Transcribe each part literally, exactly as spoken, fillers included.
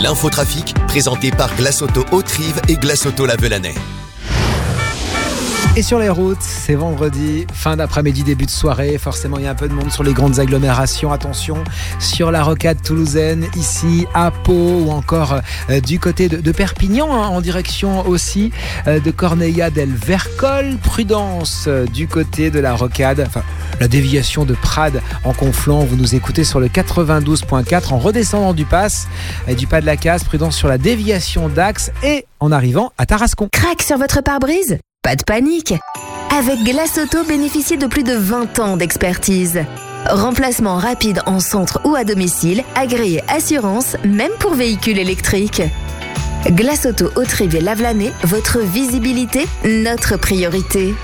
L'infotrafic, présenté par Glace Auto Haute-Rive et Glace Auto La Velanais. Et sur les routes, c'est vendredi, fin d'après-midi, début de soirée. Forcément, il y a un peu de monde sur les grandes agglomérations. Attention, sur la rocade toulousaine, ici à Pau ou encore euh, du côté de, de Perpignan, hein, en direction aussi euh, de Corneilla-del-Vercol. Prudence euh, du côté de la rocade, enfin la déviation de Prades en Conflans. Vous nous écoutez sur le quatre-vingt-douze point quatre en redescendant du Pass et du pas de la Case. Prudence sur la déviation d'Axe et en arrivant à Tarascon. Crac sur votre pare-brise ? Pas de panique. Avec Glace Auto, bénéficiez de plus de vingt ans d'expertise. Remplacement rapide en centre ou à domicile, agréé assurance, même pour véhicules électriques. Glace Auto Haute-Rive et La Velanais, votre visibilité, notre priorité.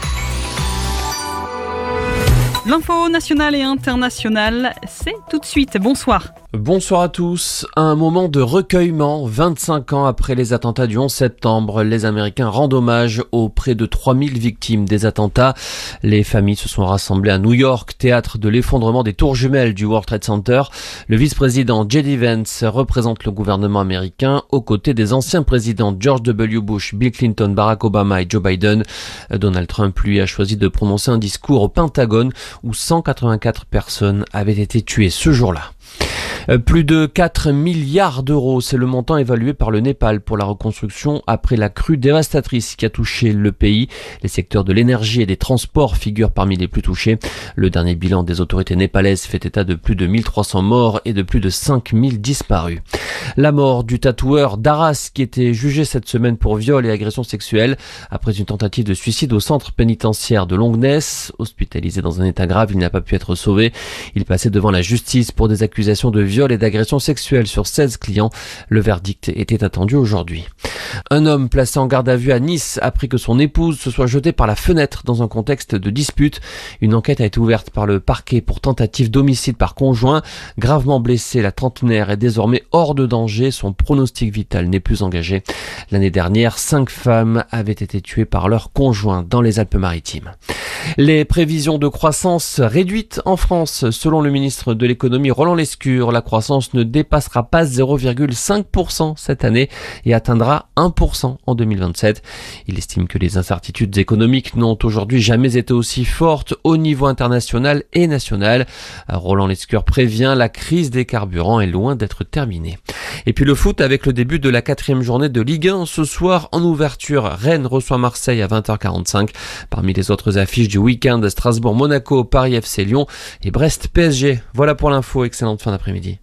L'info nationale et internationale, c'est tout de suite. Bonsoir. Bonsoir à tous. Un moment de recueillement. vingt-cinq ans après les attentats du onze septembre, les Américains rendent hommage aux près de trois mille victimes des attentats. Les familles se sont rassemblées à New York, théâtre de l'effondrement des tours jumelles du World Trade Center. Le vice-président J D Vance représente le gouvernement américain aux côtés des anciens présidents George W. Bush, Bill Clinton, Barack Obama et Joe Biden. Donald Trump, lui, a choisi de prononcer un discours au Pentagone où cent quatre-vingt-quatre personnes avaient été tuées ce jour-là. Plus de quatre milliards d'euros, c'est le montant évalué par le Népal pour la reconstruction après la crue dévastatrice qui a touché le pays. Les secteurs de l'énergie et des transports figurent parmi les plus touchés. Le dernier bilan des autorités népalaises fait état de plus de mille trois cents morts et de plus de cinq mille disparus. La mort du tatoueur d'Arras qui était jugé cette semaine pour viol et agression sexuelle après une tentative de suicide au centre pénitentiaire de Longnes. Hospitalisé dans un état grave, il n'a pas pu être sauvé. Il passait devant la justice pour des accusations de viol et d'agression sexuelle sur seize clients. Le verdict était attendu aujourd'hui. Un homme placé en garde à vue à Nice après que son épouse se soit jetée par la fenêtre dans un contexte de dispute. Une enquête a été ouverte par le parquet pour tentative d'homicide par conjoint. Gravement blessée, la trentenaire est désormais hors de danger. Son pronostic vital n'est plus engagé. L'année dernière, cinq femmes avaient été tuées par leur conjoint dans les Alpes-Maritimes. Les prévisions de croissance réduites en France. Selon le ministre de l'économie Roland Lescure, la croissance ne dépassera pas zéro virgule cinq pour cent cette année et atteindra un pour cent en deux mille vingt-sept. Il estime que les incertitudes économiques n'ont aujourd'hui jamais été aussi fortes au niveau international et national. Roland Lescure prévient, la crise des carburants est loin d'être terminée. Et puis le foot avec le début de la quatrième journée de Ligue un. Ce soir, en ouverture, Rennes reçoit Marseille à vingt heures quarante-cinq. Parmi les autres affiches du week-end, Strasbourg-Monaco, Paris F C Lyon et Brest-P S G. Voilà pour l'info. Excellente fin d'après-midi.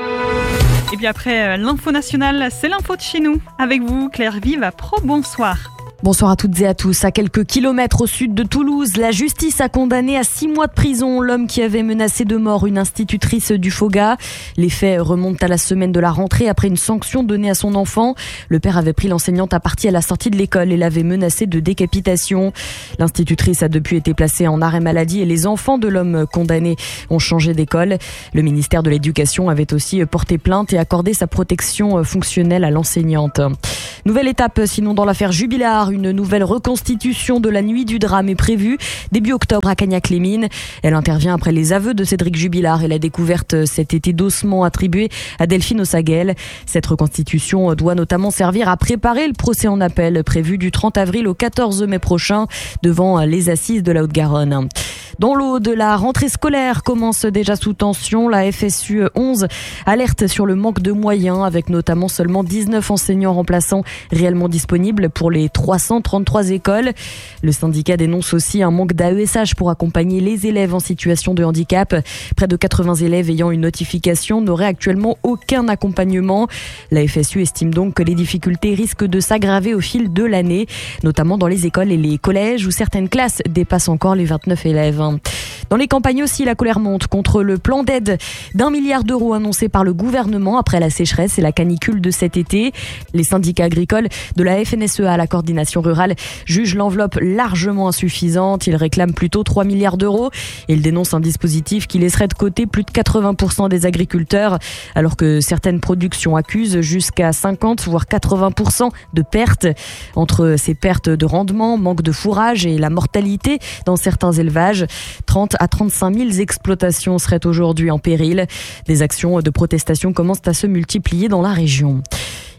Et bien après l'info nationale, c'est l'info de chez nous. Avec vous, Claire Vive à Pro, bonsoir. Bonsoir à toutes et à tous. À quelques kilomètres au sud de Toulouse, la justice a condamné à six mois de prison l'homme qui avait menacé de mort une institutrice du Foga. Les faits remontent à la semaine de la rentrée après une sanction donnée à son enfant. Le père avait pris l'enseignante à partie à la sortie de l'école et l'avait menacée de décapitation. L'institutrice a depuis été placée en arrêt maladie et les enfants de l'homme condamné ont changé d'école. Le ministère de l'Éducation avait aussi porté plainte et accordé sa protection fonctionnelle à l'enseignante. Nouvelle étape sinon dans l'affaire Jubilard. Une nouvelle reconstitution de la nuit du drame est prévue début octobre à Cagnac-les-Mines. Elle intervient après les aveux de Cédric Jubilard et la découverte cet été d'ossements attribués à Delphine Ossaguel. Cette reconstitution doit notamment servir à préparer le procès en appel prévu du trente avril au quatorze mai prochain devant les assises de la Haute-Garonne. Dans l'Aude, la rentrée scolaire commence déjà sous tension. La F S U onze alerte sur le manque de moyens avec notamment seulement dix-neuf enseignants remplaçants réellement disponibles pour les trois cent trente-trois écoles. Le syndicat dénonce aussi un manque d'A E S H pour accompagner les élèves en situation de handicap. Près de quatre-vingts élèves ayant une notification n'auraient actuellement aucun accompagnement. La F S U estime donc que les difficultés risquent de s'aggraver au fil de l'année, notamment dans les écoles et les collèges où certaines classes dépassent encore les vingt-neuf élèves. Dans les campagnes aussi, la colère monte contre le plan d'aide d'un milliard d'euros annoncé par le gouvernement après la sécheresse et la canicule de cet été. Les syndicats agricoles de la F N S E A, la coordination rurale, jugent l'enveloppe largement insuffisante. Ils réclament plutôt trois milliards d'euros. Ils dénoncent un dispositif qui laisserait de côté plus de quatre-vingts pour cent des agriculteurs, alors que certaines productions accusent jusqu'à cinquante voire quatre-vingts pour cent de pertes. Entre ces pertes de rendement, manque de fourrage et la mortalité dans certains élevages, trente à trente-cinq mille exploitations seraient aujourd'hui en péril. Des actions de protestation commencent à se multiplier dans la région.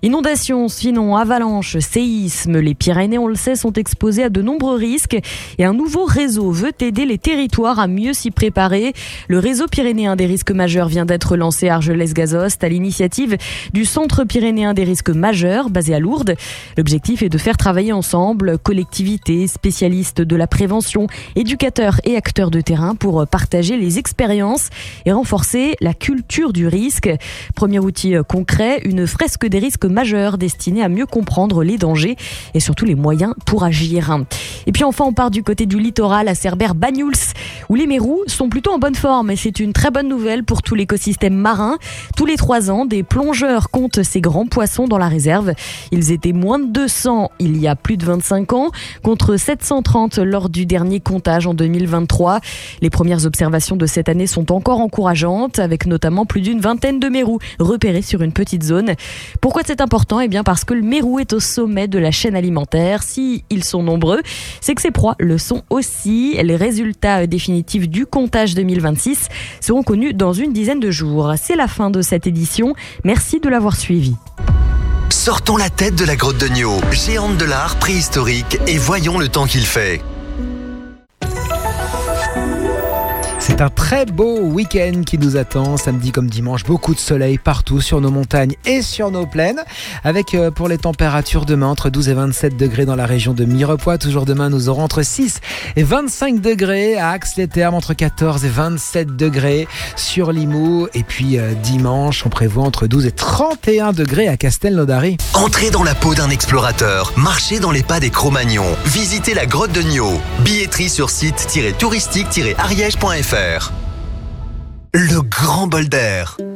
Inondations, sinon avalanches, séismes, les Pyrénées, on le sait, sont exposées à de nombreux risques et un nouveau réseau veut aider les territoires à mieux s'y préparer. Le réseau pyrénéen des risques majeurs vient d'être lancé à Argelès-Gazost à l'initiative du Centre pyrénéen des risques majeurs basé à Lourdes. L'objectif est de faire travailler ensemble collectivités, spécialistes de la prévention, éducateurs et acteurs de terrain pour partager les expériences et renforcer la culture du risque. Premier outil concret, une fresque des risques majeurs destinée à mieux comprendre les dangers et surtout les moyens pour agir. Et puis enfin, on part du côté du littoral à Cerbère-Bagnouls où les mérous sont plutôt en bonne forme et c'est une très bonne nouvelle pour tout l'écosystème marin. Tous les trois ans, des plongeurs comptent ces grands poissons dans la réserve. Ils étaient moins de deux cents il y a plus de vingt-cinq ans contre sept cent trente lors du dernier comptage en deux mille vingt-trois. Les premières observations de cette année sont encore encourageantes avec notamment plus d'une vingtaine de mérous repérés sur une petite zone. Pourquoi c'est important ? Eh bien parce que le mérou est au sommet de la chaîne alimentaire. Si ils sont nombreux, c'est que ses proies le sont aussi. Les résultats définitifs du comptage deux mille vingt-six seront connus dans une dizaine de jours. C'est la fin de cette édition. Merci de l'avoir suivi. Sortons la tête de la grotte de Nio, géante de l'art préhistorique, et voyons le temps qu'il fait. C'est un très beau week-end qui nous attend, samedi comme dimanche, beaucoup de soleil partout sur nos montagnes et sur nos plaines, avec euh, pour les températures demain entre douze et vingt-sept degrés dans la région de Mirepoix. Toujours demain, nous aurons entre six et vingt-cinq degrés à Ax-les-Thermes, entre quatorze et vingt-sept degrés sur Limoux, et puis euh, dimanche, on prévoit entre douze et trente et un degrés à Castelnaudary. Entrez dans la peau d'un explorateur, marchez dans les pas des Cro-Magnons, visitez la grotte de Nio. Billetterie sur site touristique ariège point f r. Le grand bol d'air.